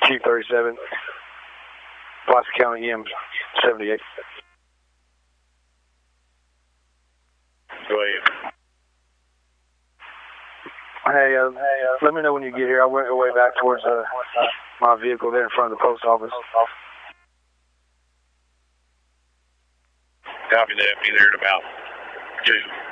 Chief 37, Placer County EM 78. Go ahead. Hey, let me know when you get here. I went way back towards my vehicle there in front of the post office. Copy that. Be there in about 2.